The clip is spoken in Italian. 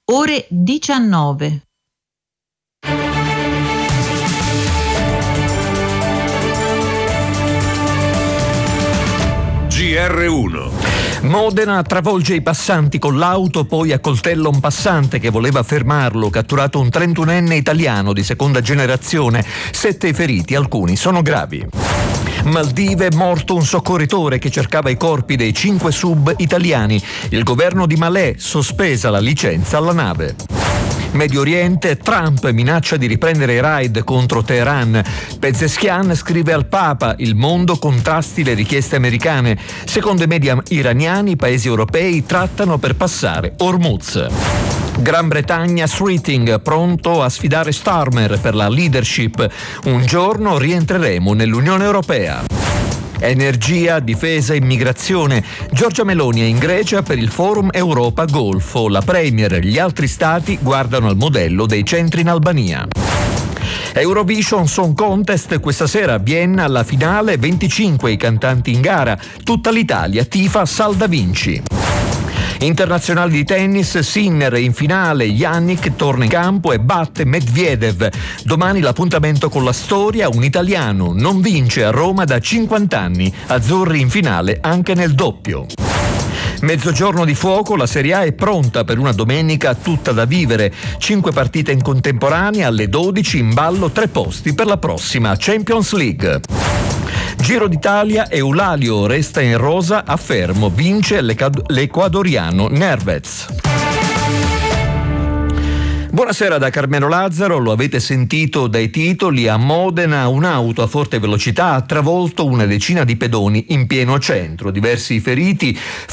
ore 19. GR1. Modena travolge i passanti con l'auto, poi accoltella un passante che voleva fermarlo. Catturato un 31enne italiano di seconda generazione. 7 i feriti, alcuni sono gravi. Maldive, morto un soccorritore che cercava i corpi dei 5 sub italiani. Il governo di Malé, sospesa la licenza alla nave. Medio Oriente, Trump minaccia di riprendere i raid contro Teheran. Pezeshkian scrive al Papa: il mondo contrasti le richieste americane. Secondo i media iraniani, i paesi europei trattano per passare Hormuz. Gran Bretagna, Sweeting pronto a sfidare Starmer per la leadership. Un giorno rientreremo nell'Unione Europea. Energia, difesa, immigrazione. Giorgia Meloni è in Grecia per il Forum Europa Golfo. La Premier e gli altri stati guardano al modello dei centri in Albania. Eurovision Song Contest, questa sera a Vienna, alla finale, 25 i cantanti in gara. Tutta l'Italia tifa Sal Da Vinci. Internazionali di tennis, Sinner in finale, Jannik torna in campo e batte Medvedev. Domani l'appuntamento con la storia, un italiano non vince a Roma da 50 anni, azzurri in finale anche nel doppio. Mezzogiorno di fuoco, la Serie A è pronta per una domenica tutta da vivere. 5 partite in contemporanea, alle 12 in ballo 3 posti per la prossima Champions League. Giro d'Italia, Eulalio resta in rosa a Fermo, vince l'ecuadoriano Nervez. Buonasera da Carmelo Lazzaro, lo avete sentito dai titoli. A Modena un'auto a forte velocità ha travolto una decina di pedoni in pieno centro. Diversi feriti,